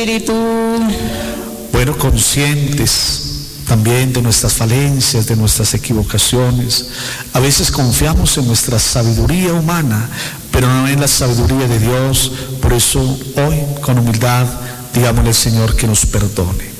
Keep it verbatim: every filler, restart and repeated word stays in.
Espíritu. Bueno, conscientes también de nuestras falencias, de nuestras equivocaciones. A veces confiamos en nuestra sabiduría humana, pero no en la sabiduría de Dios. Por eso hoy, con humildad, digámosle al Señor que nos perdone.